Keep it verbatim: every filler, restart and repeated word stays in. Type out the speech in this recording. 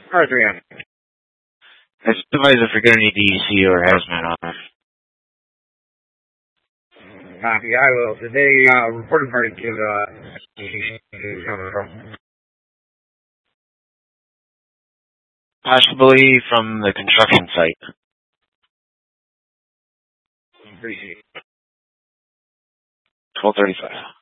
R three on. That's advise if you're going to need D E C or hazmat on it. Copy, I will. Did they uh, report a party to uh, coming from? Possibly from the construction site. Appreciate it. twelve thirty-five.